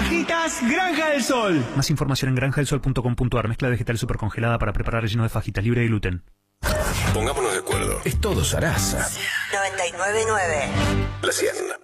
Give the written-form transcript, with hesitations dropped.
Fajitas Granja del Sol. Más información en granjaelsol.com.ar. Mezcla vegetal supercongelada para preparar relleno de fajitas libre de gluten. Pongámonos de acuerdo. Es todo Sarasa. 99.9. La 100.